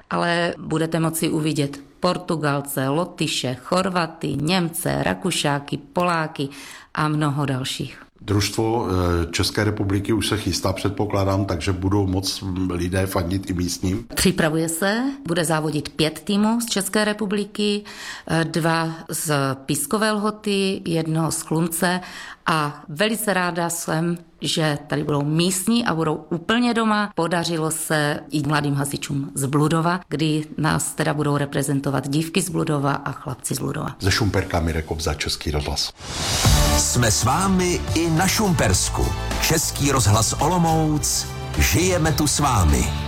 ale budete moci uvidět Portugalce, Lotyše, Chorvaty, Němce, Rakušáky, Poláky a mnoho dalších. Družstvo České republiky už se chystá, předpokládám, takže budou moc lidé fandit i místním. Připravuje se, bude závodit 5 týmů z České republiky, 2 z Pískové Lhoty, 1 z Chlumce a velice ráda jsem, že tady budou místní a budou úplně doma. Podařilo se i mladým hasičům z Bludova, kdy nás teda budou reprezentovat dívky z Bludova a chlapci z Bludova. Ze Šumperka Mirek Kobza, Český rozhlas. Jsme s vámi i na Šumpersku. Český rozhlas Olomouc. Žijeme tu s vámi.